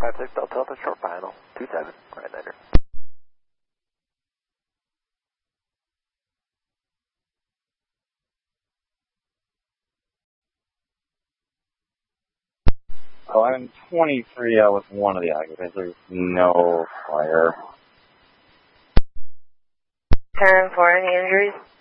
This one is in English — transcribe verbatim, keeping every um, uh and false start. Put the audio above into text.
five six Delta Delta, short final, two seven, right later. Oh, I'm twenty-three uh, with one of the occupants. There's no fire. ten for any injuries?